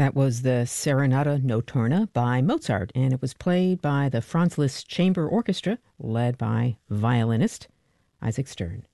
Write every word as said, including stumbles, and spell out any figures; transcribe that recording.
That was the Serenata Notturna by Mozart, and it was played by the Franz Liszt Chamber Orchestra, led by violinist Isaac Stern.